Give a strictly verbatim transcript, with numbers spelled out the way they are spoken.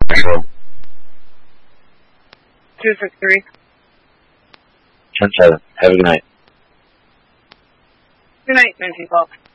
two six three. ten seven. Have a good night. Good night, nineteen twelve.